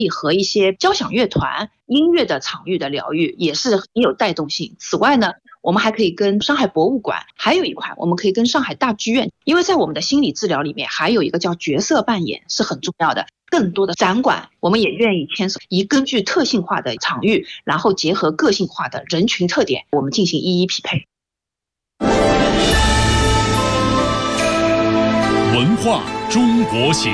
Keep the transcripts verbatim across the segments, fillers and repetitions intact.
和一些交响乐团、音乐的场域的疗愈也是很有带动性。此外呢，我们还可以跟上海博物馆，还有一块我们可以跟上海大剧院，因为在我们的心理治疗里面还有一个叫角色扮演是很重要的。更多的展馆我们也愿意牵手，以根据特性化的场域，然后结合个性化的人群特点，我们进行一一匹配。 文化中国行。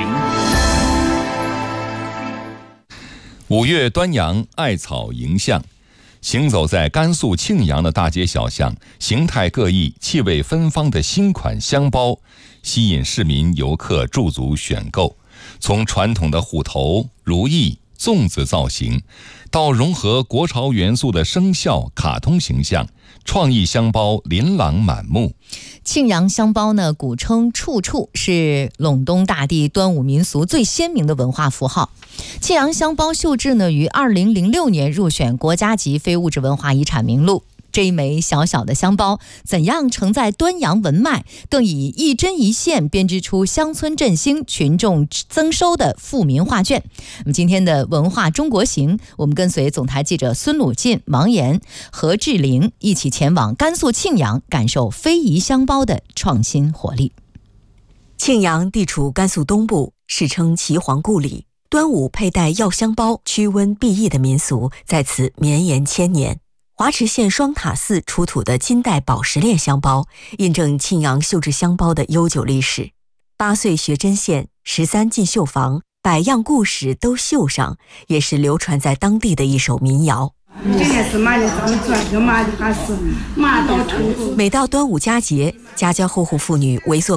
五月端阳，艾草迎象。行走在甘肃庆阳的大街小巷，形态各异、气味芬芳的新款香包吸引市民游客驻足选购。从传统的虎头、如意、粽子造型，到融合国潮元素的生肖、卡通形象，创意香包琳琅满目。 庆阳香包呢，古称处处，是陇东大地端午民俗最鲜明的文化符号。庆阳香包绣制呢，于二零零六年入选国家级非物质文化遗产名录。这一枚小小的香包怎样承载端阳文脉，更以一针一线编织出乡村振兴、群众增收的富民画卷。那么今天的文化中国行，我们跟随总台记者孙鲁进、王岩、何志玲一起前往甘肃庆阳，感受非遗香包的创新活力。 庆阳地处甘肃东部，世称岐黄故里，端午佩戴药香包驱瘟避疫的民俗在此绵延千年。华池县双塔寺出土的金代宝石链香包，印证庆阳绣制香包的悠久历史。八岁学针线，十三进绣房，百样故事都绣上，也是流传在当地的一首民谣。每到端午佳节，家家户户妇女围坐